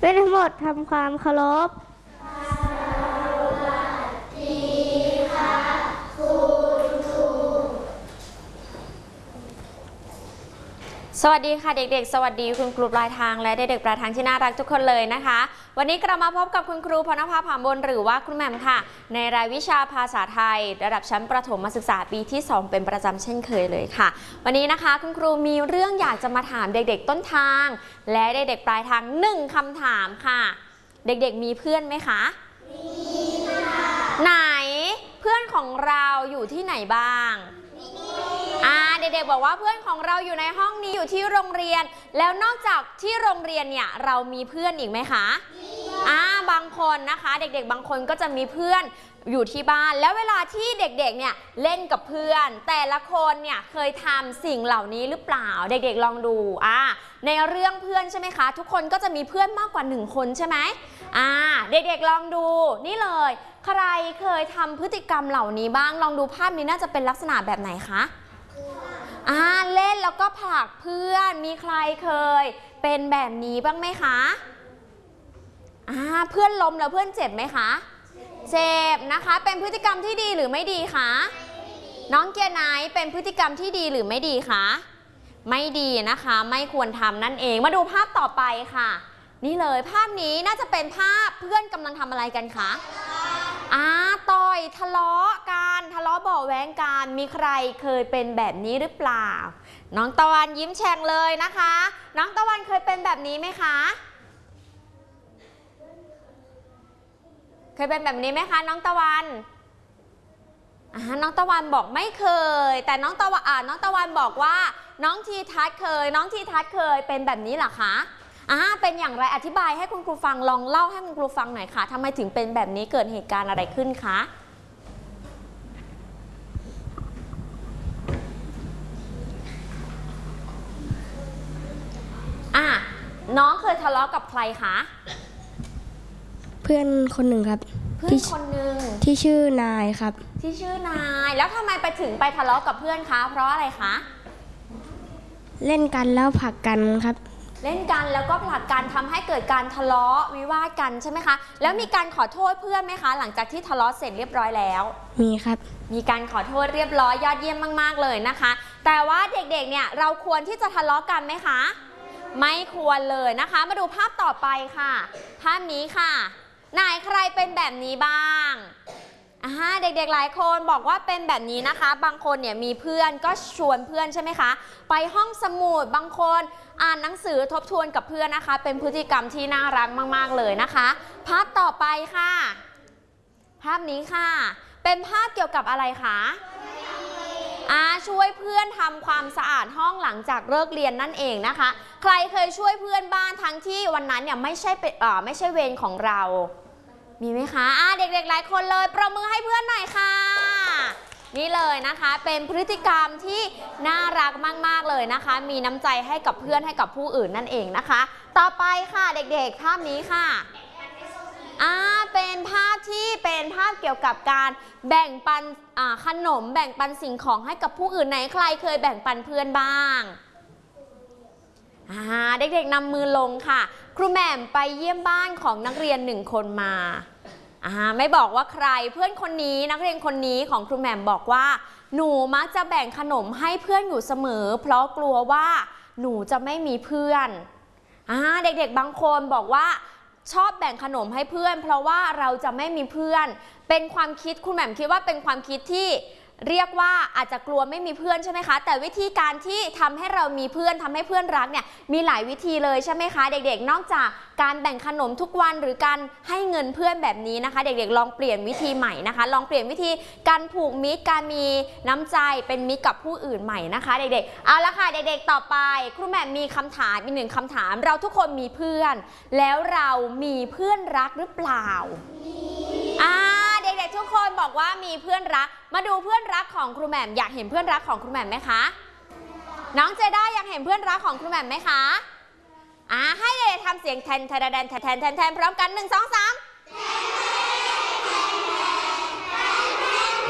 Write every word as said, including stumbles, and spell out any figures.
พื่อนทั้งหมดทำความเคารพสวัสดีค่ะเด็กๆสวัสดีคุณครูปลายทางและเด็กๆปลายทางที่น่ารักทุกคนเลยนะคะวันนี้กลับมาพบกับคุณครูพรณภา ผามบนหรือว่าคุณแหม่มค่ะในรายวิชาภาษาไทยระดับชั้นประถมศึกษาปีที่สองเป็นประจำเช่นเคยเลยค่ะวันนี้นะคะคุณครูมีเรื่องอยากจะมาถามเด็กๆต้นทางและเด็กๆปลายทางหนึ่งคำถามค่ะเด็กๆมีเพื่อนไหมคะมีค่ะไหนเพื่อนของเราอยู่ที่ไหนบ้างอ่าเด็กๆบอกว่าเพื่อนของเราอยู่ในห้องนี้อยู่ที่โรงเรียนแล้วนอกจากที่โรงเรียนเนี่ยเรามีเพื่อนอีกไหมคะอ่าบางคนนะคะเด็กๆบางคนก็จะมีเพื่อนอยู่ที่บ้านแล้วเวลาที่เด็กๆเนี่ยเล่นกับเพื่อนแต่ละคนเนี่ยเคยทำสิ่งเหล่านี้หรือเปล่าเด็กๆลองดูอ่าในเรื่องเพื่อนใช่ไหมคะทุกคนก็จะมีเพื่อนมากกว่าหนึ่งคนใช่ไหมอ่าเด็กๆลองดูนี่เลยใครเคยทำพฤติกรรมเหล่านี้บ้างลองดูภาพนี้น่าจะเป็นลักษณะแบบไหนคะอ่าเล่นแล้วก็ผลักเพื่อนมีใครเคยเป็นแบบนี้บ้างไหมคะอ่าเพื่อนล้มแล้วเพื่อนเจ็บไหมคะเจ็บนะคะเป็นพฤติกรรมที่ดีหรือไม่ดีคะน้องเกียร์ไนท์เป็นพฤติกรรมที่ดีหรือไม่ดีคะไม่ดีนะคะไม่ควรทำนั่นเองมาดูภาพต่อไปค่ะนี่เลยภาพนี้น่าจะเป็นภาพเพื่อนกำลังทำอะไรกันคะอ่าต่อยทะเลาะกันทะเลาะเบาะแว้งกันมีใครเคยเป็นแบบนี้หรือเปล่าน้องตะวันยิ้มแฉ่งเลยนะคะน้องตะวันเคยเป็นแบบนี้ไหมคะเคยเป็นแบบนี้ไหมคะน้องตะวันอ่าน้องตะวันบอกไม่เคยแต่น้องตะวันอ่าน้องตะวันบอกว่าน้องทีทัศน์เคยน้องทีทัศน์เคยเป็นแบบนี้เหรอคะอ่าเป็นอย่างไรอธิบายให้คุณครูฟังลองเล่าให้คุณครูฟังหน่อยค่ะทำไมถึงเป็นแบบนี้เกิดเหตุการณ์อะไรขึ้นคะอ่ะน้องเคยทะเลาะกับใครคะเพื่อนคนหนึ่งครับเพื่อนคนหนึ่งที่ชื่อนายครับที่ชื่อนายแล้วทำไมไปถึงไปทะเลาะกับเพื่อนคะเพราะอะไรคะเล่นกันแล้วผลักกันครับเล่นกันแล้วก็ผลักกันทำให้เกิดการทะเลาะวิวาทกันใช่ไหมคะแล้วมีการขอโทษเพื่อนไหมคะหลังจากที่ทะเลาะเสร็จเรียบร้อยแล้วมีครับมีการขอโทษเรียบร้อยยอดเยี่ยมมากๆเลยนะคะแต่ว่าเด็กๆเนี่ยเราควรที่จะทะเลาะกันไหมคะไม่ควรเลยนะคะมาดูภาพต่อไปค่ะภาพนี้ค่ะไหนใครเป็นแบบนี้บ้างอ่าเด็กๆหลายคนบอกว่าเป็นแบบนี้นะคะบางคนเนี่ยมีเพื่อนก็ชวนเพื่อนใช่ไหมคะไปห้องสมุดบางคนอ่านหนังสือทบทวนกับเพื่อนนะคะเป็นพฤติกรรมที่น่ารักมากๆเลยนะคะภาพต่อไปค่ะภาพนี้ค่ะเป็นภาพเกี่ยวกับอะไรคะอ่าช่วยเพื่อนทำความสะอาดห้องหลังจากเลิกเรียนนั่นเองนะคะใครเคยช่วยเพื่อนบ้านทั้งที่วันนั้นเนี่ยไม่ใช่เป็นอ่าไม่ใช่เวรของเรามีไหมคะอ่าเด็กๆหลายคนเลยปรบมือให้เพื่อนหน่อยค่ะนี่เลยนะคะเป็นพฤติกรรมที่น่ารักมากๆเลยนะคะมีน้ำใจให้กับเพื่อนให้กับผู้อื่นนั่นเองนะคะต่อไปค่ะเด็กๆภาพนี้ค่ะอ่าเป็นภาพที่เป็นภาพเกี่ยวกับการแบ่งปันอ่าขนมแบ่งปันสิ่งของให้กับผู้อื่นไหนใครเคยแบ่งปันเพื่อนบ้างอ่าเด็กๆนำมือลงค่ะครูแหม่มไปเยี่ยมบ้านของนักเรียนหนึ่งคนมาอ่าไม่บอกว่าใครเพื่อนคนนี้นักเรียนคนนี้ของครูแหม่มบอกว่าหนูมักจะแบ่งขนมให้เพื่อนอยู่เสมอเพราะกลัวว่าหนูจะไม่มีเพื่อนอ่าเด็กๆบางคนบอกว่าชอบแบ่งขนมให้เพื่อนเพราะว่าเราจะไม่มีเพื่อนเป็นความคิดคุณแหม่มคิดว่าเป็นความคิดที่เรียกว่าอาจจะกลัวไม่มีเพื่อนใช่ไหมคะแต่วิธีการที่ทำให้เรามีเพื่อนทำให้เพื่อนรักเนี่ยมีหลายวิธีเลยใช่ไหมคะเด็กๆนอกจากการแบ่งขนมทุกวันหรือการให้เงินเพื่อนแบบนี้นะคะเด็กๆลองเปลี่ยนวิธีใหม่นะคะลองเปลี่ยนวิธีการผูกมิตรการมีน้ำใจเป็นมิตรกับผู้อื่นใหม่นะคะเด็กๆเอาละค่ะเด็กๆต่อไปครูแหม่มมีคำถามอีกหนึ่งคำถามเราทุกคนมีเพื่อนแล้วเรามีเพื่อนรักหรือเปล่าอ่าเด็กๆทุกคนบอกว่ามีเพื่อนรักมาดูเพื่อนรักของครูแหม่มอยากเห็นเพื่อนรักของครูแหม่มไหมคะน้องเจด้าอยากเห็นเพื่อนรักของครูแหม่มไหมคะอ่าให้เด็กทำเสียงแทนแทนแทนแทนแทนแทนพร้อมกันหนึ่งสองสาม